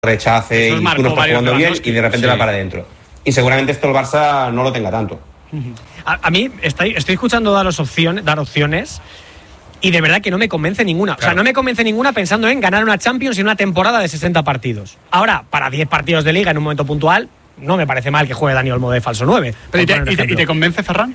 rechace y tú no estás jugando bien y de repente va para adentro. Y seguramente esto el Barça no lo tenga tanto. A mí estoy escuchando dar opciones y de verdad que no me convence ninguna. Claro. O sea, no me convence ninguna pensando en ganar una Champions en una temporada de 60 partidos. Ahora, para 10 partidos de Liga en un momento puntual, no me parece mal que juegue Dani Olmo de falso 9. ¿Y te convence, Ferran?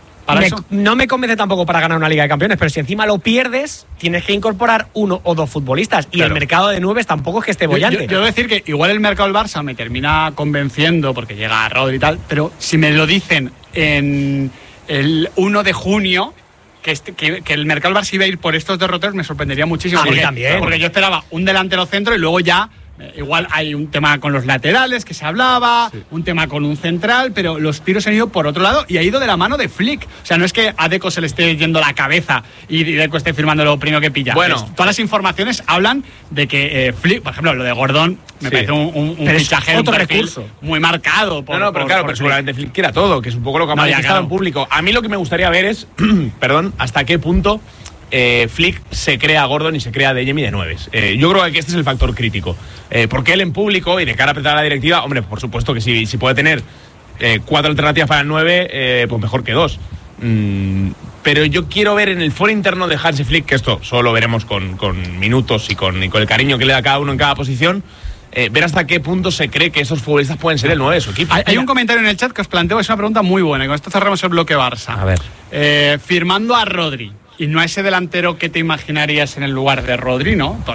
No me convence tampoco para ganar una Liga de Campeones, pero si encima lo pierdes, tienes que incorporar 1 o 2 futbolistas. Y el mercado de 9 tampoco es que esté bollante. Yo debo decir que igual el mercado del Barça me termina convenciendo porque llega Rodri y tal, pero si me lo dicen en el 1 de junio, que el mercado del Barça iba a ir por estos derroteros, me sorprendería muchísimo. A mí también. Porque yo esperaba un delantero centro y luego ya... Igual hay un tema con los laterales que se hablaba, un tema con un central, pero los tiros han ido por otro lado y ha ido de la mano de Flick. O sea, no es que a Deco se le esté yendo la cabeza y Deco esté firmando lo primero que pilla. Bueno, todas las informaciones hablan de que Flick, por ejemplo, lo de Gordon me parece un fichaje, otro un perfil recurso muy marcado. Pero seguramente Flick quiera todo, que es un poco lo que ha manifestado en público. A mí lo que me gustaría ver es, hasta qué punto Flick se crea a Gordon y se crea a Adeyemi de 9. Yo creo que este es el factor crítico. Porque él en público y de cara a apretar a la directiva, hombre, por supuesto que si puede tener 4 alternativas para el 9, pues mejor que 2. Pero yo quiero ver en el foro interno de Hansi Flick, que esto solo lo veremos con minutos y con el cariño que le da cada uno en cada posición, ver hasta qué punto se cree que esos futbolistas pueden ser el 9 de su equipo. Hay un comentario en el chat que os planteo, es una pregunta muy buena, y con esto cerramos el bloque Barça. A ver. Firmando a Rodri, y no a ese delantero que te imaginarías en el lugar de Rodri, ¿no?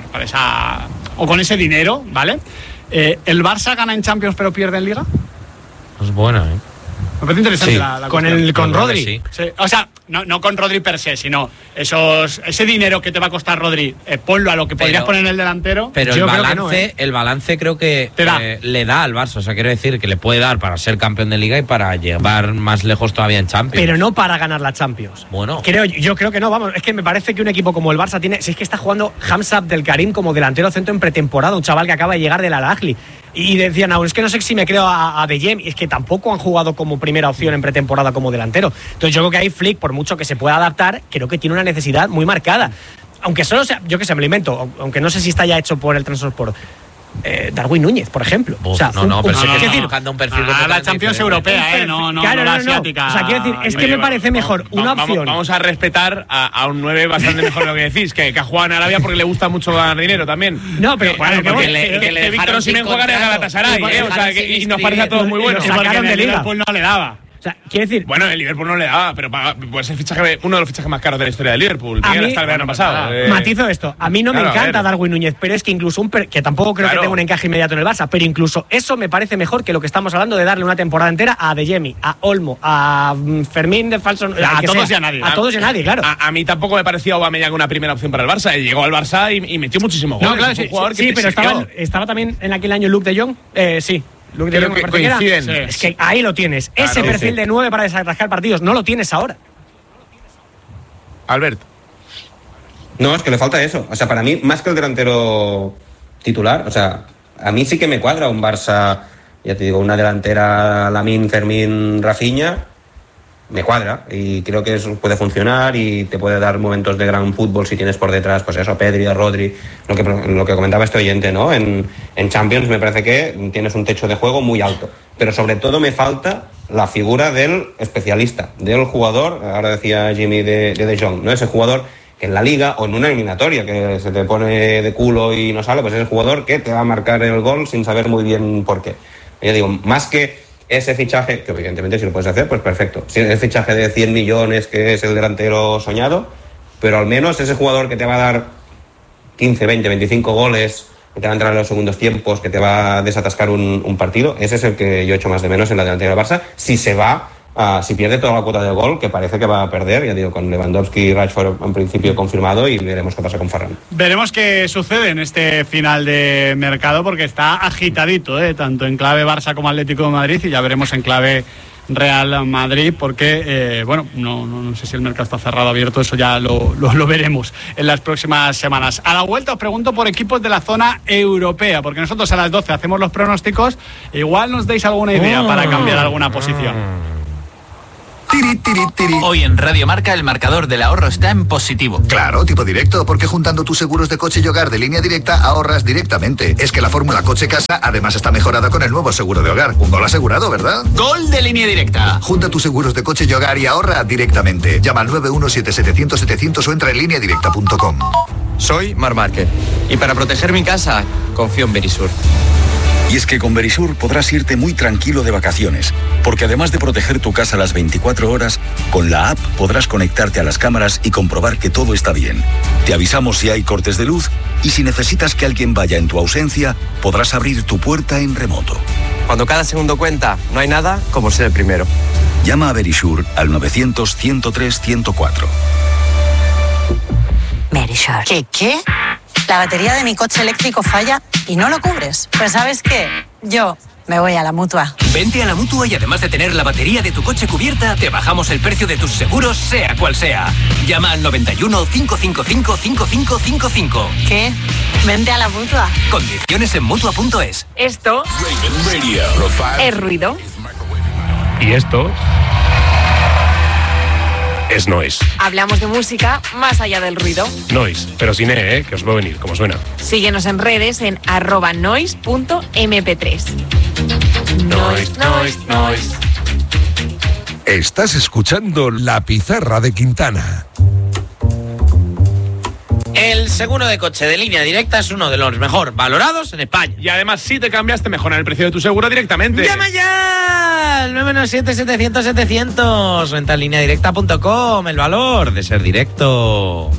O con ese dinero, ¿vale? ¿El Barça gana en Champions pero pierde en Liga? Es buena, Me parece interesante la con Rodri. Sí. O sea, no con Rodri per se, sino ese dinero que te va a costar Rodri, ponlo a lo que podrías poner en el delantero. Pero el balance creo que le da al Barça. O sea, quiero decir que le puede dar para ser campeón de Liga y para llevar más lejos todavía en Champions. Pero no para ganar la Champions. Bueno. Yo creo que no, vamos. Es que me parece que un equipo como el Barça tiene... Si es que está jugando Hamza Abdelkarim como delantero centro en pretemporada, un chaval que acaba de llegar del Al-Ahly. Y decían, es que no sé si me creo a Adeyemi. Y es que tampoco han jugado como primera opción en pretemporada como delantero. Entonces yo creo que ahí Flick, por mucho que se pueda adaptar, creo que tiene una necesidad muy marcada. Aunque solo sea, yo que sé, me lo invento, aunque no sé si está ya hecho por el Transport. Darwin Núñez, por ejemplo. Pero buscando un perfil la Champions europea, no la asiática. O sea, quiero decir, es que me parece mejor una opción. Vamos a respetar a un 9 bastante mejor de lo que decís, que ha jugado en Arabia porque le gusta mucho ganar dinero también. No, pero que Víctor Osimhen juega en el Galatasaray, o sea, y nos parece a todos muy bueno. Sacaron de Liga. Liverpool no le daba. O sea, quiero decir... Bueno, el Liverpool no le daba, pero puede ser uno de los fichajes más caros de la historia de Liverpool. Hasta el verano pasado. Matizo esto. A mí no me encanta Darwin Núñez, pero es que incluso que tampoco creo que tenga un encaje inmediato en el Barça, pero incluso eso me parece mejor que lo que estamos hablando de darle una temporada entera a Adeyemi, a Olmo, a Fermín de falso... A todos y a nadie. A todos y a nadie, claro. A mí tampoco me parecía Aubameyang una primera opción para el Barça. Llegó al Barça y metió muchísimos goles. No, claro, sí, pero estaba también en aquel año Luke de Jong. Sí. Creo que coinciden. Es que ahí lo tienes. Claro, ese perfil de 9 para desatascar partidos no lo tienes ahora. Albert. No, es que le falta eso. O sea, para mí, más que el delantero titular, o sea, a mí sí que me cuadra un Barça, ya te digo, una delantera Lamine, Fermín, Rafinha, me cuadra y creo que eso puede funcionar y te puede dar momentos de gran fútbol si tienes por detrás, pues eso, Pedri, Rodri, lo que comentaba este oyente, ¿no? En Champions me parece que tienes un techo de juego muy alto, pero sobre todo me falta la figura del especialista, del jugador, ahora decía Jimmy de Jong, ¿no? Ese jugador que en la Liga o en una eliminatoria que se te pone de culo y no sale, pues es el jugador que te va a marcar el gol sin saber muy bien por qué. Yo digo, más que ese fichaje, que evidentemente si lo puedes hacer, pues perfecto. Si el fichaje de 100 millones, que es el delantero soñado, pero al menos ese jugador que te va a dar 15, 20, 25 goles, que te va a entrar en los segundos tiempos, que te va a desatascar un partido, ese es el que yo echo más de menos en la delantera del Barça. Si pierde toda la cuota de gol, que parece que va a perder, ya digo, con Lewandowski y Rashford en principio confirmado, y veremos qué pasa con Ferran. Veremos qué sucede en este final de mercado, porque está agitadito, tanto en clave Barça como Atlético de Madrid, y ya veremos en clave Real Madrid, porque, no sé si el mercado está cerrado o abierto, eso ya lo veremos en las próximas semanas. A la vuelta os pregunto por equipos de la zona europea, porque nosotros a las 12 hacemos los pronósticos, igual nos deis alguna idea para cambiar alguna posición. Hoy en Radio Marca el marcador del ahorro está en positivo. Claro, tipo directo, porque juntando tus seguros de coche y hogar de Línea Directa ahorras directamente. Es que la fórmula coche-casa además está mejorada con el nuevo seguro de hogar. Un gol asegurado, ¿verdad? ¡Gol de Línea Directa! Junta tus seguros de coche y hogar y ahorra directamente. Llama al 917-700-700 o entra en lineadirecta.com. Soy Mar Márquez y para proteger mi casa confío en Verisur. Y es que con Verisur podrás irte muy tranquilo de vacaciones, porque además de proteger tu casa las 24 horas, con la app podrás conectarte a las cámaras y comprobar que todo está bien. Te avisamos si hay cortes de luz y si necesitas que alguien vaya en tu ausencia, podrás abrir tu puerta en remoto. Cuando cada segundo cuenta, no hay nada como ser el primero. Llama a Verisur al 900-103-104. Verisur. ¿Qué? La batería de mi coche eléctrico falla y no lo cubres. Pues ¿sabes qué? Yo me voy a la Mutua. Vente a la Mutua y además de tener la batería de tu coche cubierta, te bajamos el precio de tus seguros, sea cual sea. Llama al 91 555 5555. ¿Qué? Vente a la Mutua. Condiciones en Mutua.es. Esto es ruido. Y esto es noise. Hablamos de música más allá del ruido. Noise, pero sin que os va a venir, como suena. Síguenos en redes en @noise.mp3. Noise. Estás escuchando La Pizarra de Quintana. El seguro de coche de Línea Directa es uno de los mejor valorados en España. Y además, si te cambiaste, mejoran el precio de tu seguro directamente. ¡Llama ya! Al 997-700-700. Venta en lineadirecta.com. El valor de ser directo.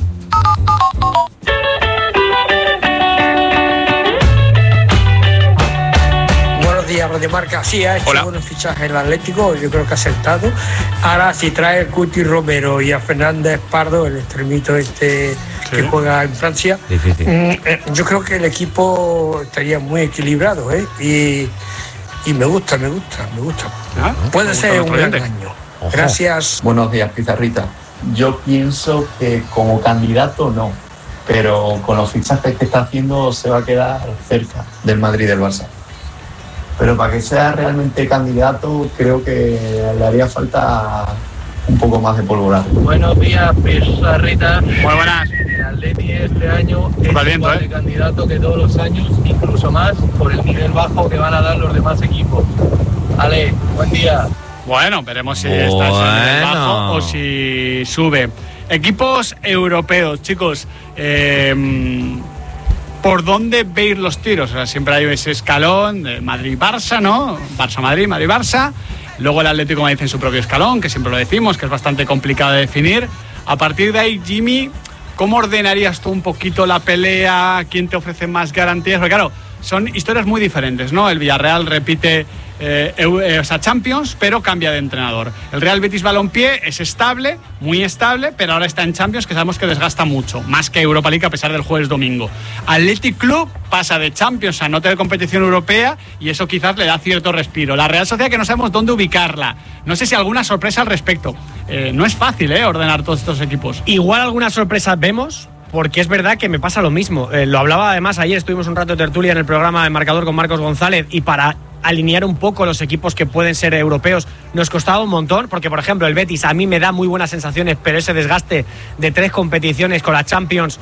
Buenos días, Radio Marca. Sí, ha hecho buenos fichajes el Atlético, yo creo que ha acertado. Ahora, si trae el Cuti Romero y a Fernández Pardo, el extremito que juega en Francia, yo creo que el equipo estaría muy equilibrado, y me gusta. Puede ser un gran año. Gracias. Buenos días, Pizarrita. Yo pienso que como candidato no, pero con los fichajes que está haciendo se va a quedar cerca del Madrid y del Barça. Pero para que sea realmente candidato, creo que le haría falta un poco más de pólvora. Buenos días, Pizarrita. Muy buenas. El Atleti este año es igual de candidato que todos los años, incluso más, por el nivel bajo que van a dar los demás equipos. Ale, buen día. Bueno, veremos si está en el nivel bajo o si sube. Equipos europeos, chicos. ¿Por dónde veis los tiros? O sea, siempre hay ese escalón de Madrid-Barça, ¿no? Barça-Madrid, Madrid-Barça. Luego el Atlético Madrid en su propio escalón, que siempre lo decimos, que es bastante complicado de definir. A partir de ahí, Jimmy, ¿cómo ordenarías tú un poquito la pelea? ¿Quién te ofrece más garantías? Porque claro, son historias muy diferentes, ¿no? El Villarreal repite Champions, pero cambia de entrenador. El Real Betis Balompié es estable, muy estable, pero ahora está en Champions, que sabemos que desgasta mucho, más que Europa League a pesar del jueves domingo. Athletic Club pasa de Champions a no tener competición europea y eso quizás le da cierto respiro. La Real Sociedad, que no sabemos dónde ubicarla. No sé si alguna sorpresa al respecto. No es fácil ordenar todos estos equipos. Igual algunas sorpresas vemos, porque es verdad que me pasa lo mismo. Lo hablaba además ayer, estuvimos un rato de tertulia en el programa de Marcador con Marcos González, y para alinear un poco los equipos que pueden ser europeos nos costaba un montón, porque por ejemplo el Betis a mí me da muy buenas sensaciones, pero ese desgaste de 3 competiciones con la Champions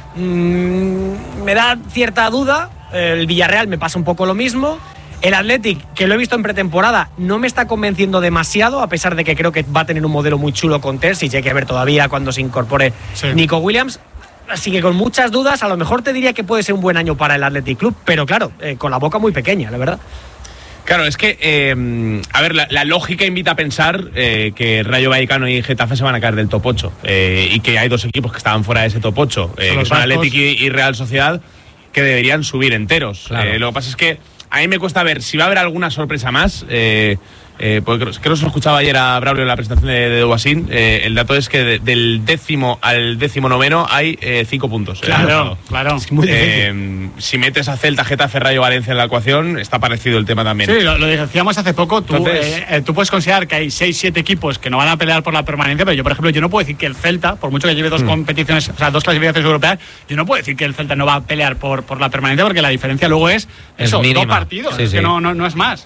me da cierta duda. El Villarreal me pasa un poco lo mismo. El Athletic, que lo he visto en pretemporada, no me está convenciendo demasiado, a pesar de que creo que va a tener un modelo muy chulo con Terzic, y hay que ver todavía cuando se incorpore Nico Williams. Así que con muchas dudas, a lo mejor te diría que puede ser un buen año para el Athletic Club, pero claro, con la boca muy pequeña, la verdad. Claro, es que, a ver, la lógica invita a pensar que Rayo Vallecano y Getafe se van a caer del top 8 y que hay 2 equipos que estaban fuera de ese top 8, que son Athletic y Real Sociedad, que deberían subir enteros. Claro. Lo que pasa es que a mí me cuesta ver si va a haber alguna sorpresa más. Porque creo que se lo escuchaba ayer a Braulio en la presentación de Duasín. El dato es que del 10º al 19º hay 5 puntos. Claro. Es muy difícil. Si metes a Celta, Getafe, Rayo, Valencia en la ecuación, está parecido el tema también. Sí, lo decíamos hace poco. Tú puedes considerar que hay 6-7 equipos que no van a pelear por la permanencia, pero yo, por ejemplo, yo no puedo decir que el Celta, por mucho que lleve 2 competiciones, o sea, 2 clasificaciones europeas, yo no puedo decir que el Celta no va a pelear por la permanencia, porque la diferencia luego es 2 partidos, que no es más.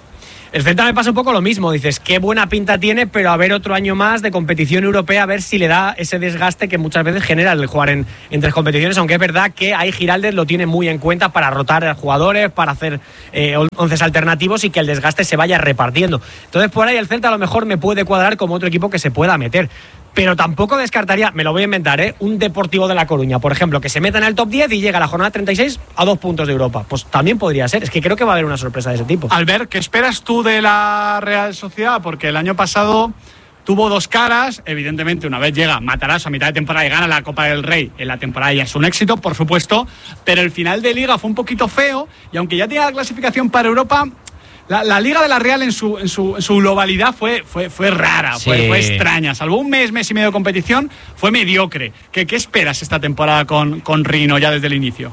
El Celta me pasa un poco lo mismo, dices, qué buena pinta tiene, pero a ver otro año más de competición europea, a ver si le da ese desgaste que muchas veces genera el jugar en 3 competiciones, aunque es verdad que ahí Giraldez lo tiene muy en cuenta para rotar a jugadores, para hacer 11 alternativos y que el desgaste se vaya repartiendo. Entonces por ahí el Celta a lo mejor me puede cuadrar como otro equipo que se pueda meter. Pero tampoco descartaría, me lo voy a inventar, un Deportivo de La Coruña, por ejemplo, que se meta en el top 10 y llega a la jornada 36 a 2 puntos de Europa. Pues también podría ser. Es que creo que va a haber una sorpresa de ese tipo. Albert, ¿qué esperas tú de la Real Sociedad? Porque el año pasado tuvo 2 caras. Evidentemente, una vez llega Matarazzo a mitad de temporada y gana la Copa del Rey, en la temporada ya es un éxito, por supuesto. Pero el final de Liga fue un poquito feo y aunque ya tenía la clasificación para Europa... La Liga de la Real en su globalidad fue rara, sí. fue extraña. Salvo un mes y medio de competición, fue mediocre. ¿Qué esperas esta temporada con Rino ya desde el inicio?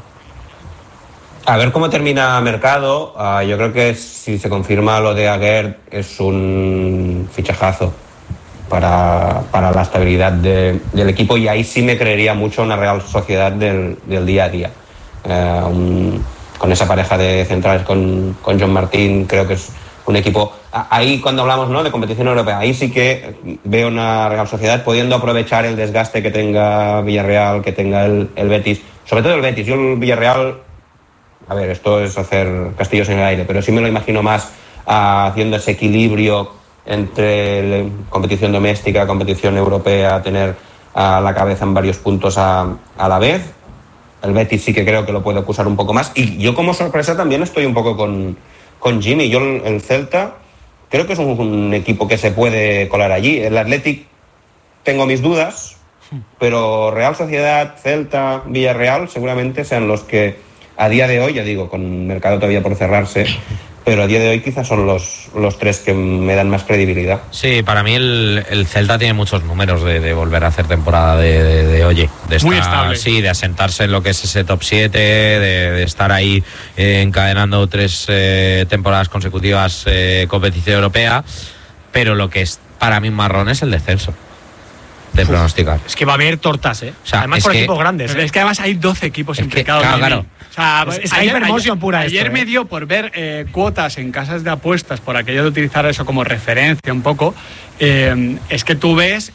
A ver cómo termina mercado. Yo creo que si se confirma lo de Aguerd es un fichajazo para la estabilidad del equipo, y ahí sí me creería mucho una Real Sociedad del día a día. Con esa pareja de centrales con John Martín, creo que es un equipo... Ahí cuando hablamos, ¿no?, de competición europea, ahí sí que veo una Real Sociedad pudiendo aprovechar el desgaste que tenga Villarreal, que tenga el Betis, sobre todo el Betis. Yo el Villarreal, a ver, esto es hacer castillos en el aire, pero sí me lo imagino más haciendo ese equilibrio entre competición doméstica, competición europea, tener a la cabeza en varios puntos a la vez. El Betis sí que creo que lo puede acusar un poco más. Y yo como sorpresa también estoy un poco con Jimmy. Yo el Celta creo que es un equipo que se puede colar allí. El Athletic tengo mis dudas, pero Real Sociedad, Celta, Villarreal seguramente sean los que a día de hoy, ya digo, con mercado todavía por cerrarse, pero a día de hoy quizás son los 3 que me dan más credibilidad. Sí, para mí el Celta tiene muchos números de volver a hacer temporada de oye, de estar, muy estable. Sí, de asentarse en lo que es ese top 7, de estar ahí encadenando 3 temporadas consecutivas competición europea, pero lo que es para mí un marrón es el descenso. De pronosticar. Es que va a haber tortas, ¿eh? O sea, además por equipos grandes. Es que además hay 12 equipos implicados. Claro. O sea, es hypermotion pura. Ayer me dio por ver cuotas en casas de apuestas, por aquello de utilizar eso como referencia un poco. Es que tú ves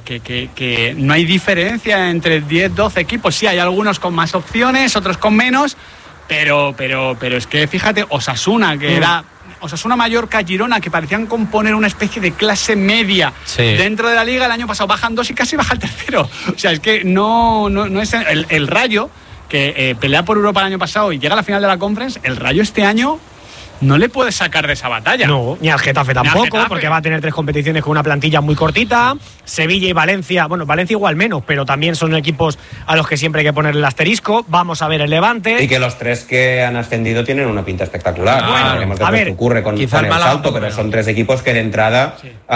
que no hay diferencia entre 10, 12 equipos. Sí, hay algunos con más opciones, otros con menos, pero es que fíjate, Osasuna, que era... Osasuna, Mallorca, Girona, que parecían componer una especie de clase media dentro de la liga, el año pasado bajan 2 y casi baja el tercero. O sea, es que no es el Rayo, que pelea por Europa el año pasado y llega a la final de la Conference, el Rayo este año no le puede sacar de esa batalla. No, ni al Getafe tampoco, porque va a tener 3 competiciones con una plantilla muy cortita. Sevilla y Valencia, bueno, Valencia igual menos, pero también son equipos a los que siempre hay que poner el asterisco. Vamos a ver el Levante. Y que los 3 que han ascendido tienen una pinta espectacular. Bueno, a ver, que ocurre con el Salto, pero son 3 equipos que de entrada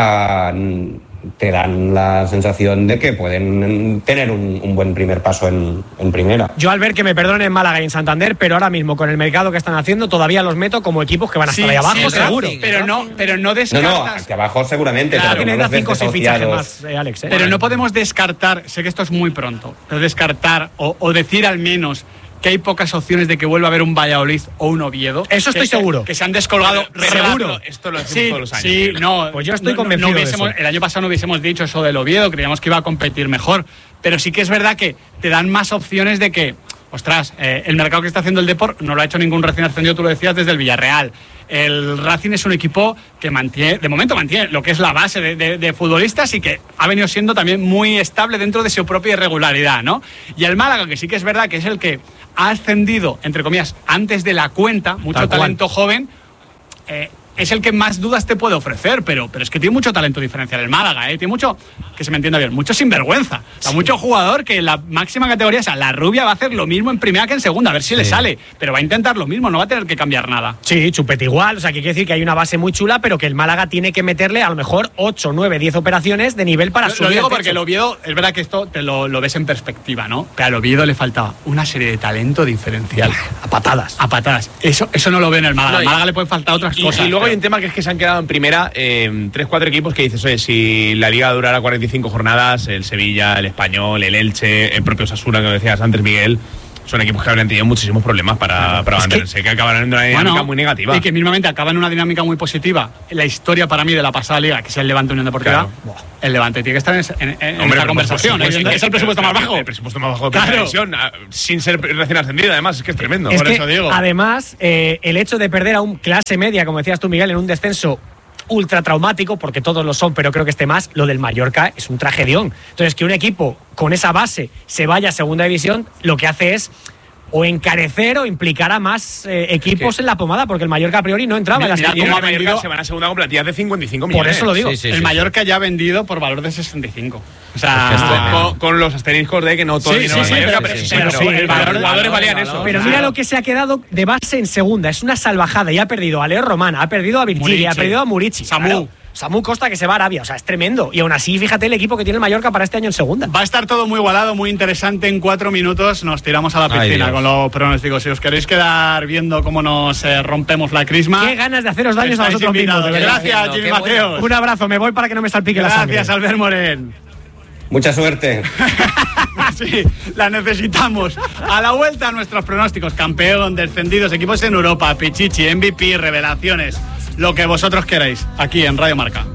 te dan la sensación de que pueden tener un buen primer paso en primera. Yo, al ver que me perdonen en Málaga y en Santander, pero ahora mismo con el mercado que están haciendo todavía los meto como equipos que van a estar ahí abajo, seguro. Pero no descartas. No, que abajo seguramente. Claro, pero tiene no 5 o 6 fichajes más, Alex. Pero no podemos descartar, sé que esto es muy pronto, pero descartar o decir al menos que hay pocas opciones de que vuelva a haber un Valladolid o un Oviedo. Eso estoy seguro. Que se han descolgado. Seguro. Esto lo decimos todos los años. Sí, no. Pues yo estoy convencido de eso. El año pasado no hubiésemos dicho eso del Oviedo, creíamos que iba a competir mejor. Pero sí que es verdad que te dan más opciones de que, ostras, el mercado que está haciendo el Depor no lo ha hecho ningún recién ascendido, tú lo decías, desde el Villarreal. El Racing es un equipo que de momento mantiene lo que es la base de futbolistas y que ha venido siendo también muy estable dentro de su propia irregularidad, ¿no? Y el Málaga, que sí que es verdad que es el que ha ascendido, entre comillas, antes de la cuenta, mucho talento joven, es el que más dudas te puede ofrecer, pero es que tiene mucho talento diferencial el Málaga, tiene mucho, que se me entienda bien, mucho sinvergüenza, o sea, mucho jugador que en la máxima categoría, o sea, la Rubia va a hacer lo mismo en primera que en segunda, a ver si le sale, pero va a intentar lo mismo, no va a tener que cambiar nada. Sí, Chupete igual, o sea, que quiere decir que hay una base muy chula, pero que el Málaga tiene que meterle a lo mejor 8, 9, 10 operaciones de nivel para subir. Lo digo porque el Oviedo, es verdad que esto te lo ves en perspectiva, ¿no? Pero al Oviedo le faltaba una serie de talento diferencial. A patadas. A patadas. Eso no lo ve en el Málaga. Al Málaga le pueden faltar otras cosas. Y luego hay un tema que es que se han quedado en primera 3-4 equipos que dices, oye, si la liga durara 45 jornadas, el Sevilla, el Español, el Elche, el propio Osasuna, que decías antes, Miguel, son equipos que habrían tenido muchísimos problemas para mantenerse, que acabarán en una dinámica muy negativa. Y que mismamente acaba en una dinámica muy positiva. La historia para mí de la pasada liga, que es el Levante Unión Deportiva, el Levante tiene que estar en esta conversación. Es el presupuesto más bajo. El presupuesto más bajo de primera división, sin ser recién ascendido, además, es que es tremendo. Es por que, eso digo. Además, el hecho de perder a un clase media, como decías tú, Miguel, en un descenso ultra traumático, porque todos lo son, pero creo que este más, lo del Mallorca es un tragedión. Entonces, que un equipo con esa base se vaya a segunda división, lo que hace es o encarecer o implicar a más equipos en la pomada, porque el Mallorca a priori no entraba en las Mallorca se van a segunda con plantilla de 55 millones. Por eso lo digo. El Mallorca ya ha vendido por valor de 65. O sea, con los asteriscos de que no todo el dinero Mallorca, pero el valor de los jugadores valían eso. Pero mira lo que se ha quedado de base en segunda. Es una salvajada. Y ha perdido a Leo Román, ha perdido a Virgili, ha perdido a Murici. Samu Costa, que se va a Arabia. O sea, es tremendo. Y aún así, fíjate el equipo que tiene el Mallorca para este año en segunda. Va a estar todo muy igualado, muy interesante. En 4 minutos nos tiramos a la piscina con los pronósticos. Si os queréis quedar viendo cómo nos rompemos la crisma. Qué ganas de haceros daños a vosotros mismos. Gracias, Jimmy Mateos. Un abrazo, me voy para que no me salpique la sangre. Gracias, Albert Morén. Mucha suerte. Sí, la necesitamos. A la vuelta, nuestros pronósticos: campeón, descendidos, equipos en Europa, Pichichi, MVP, revelaciones, lo que vosotros queráis, aquí en Radio Marca.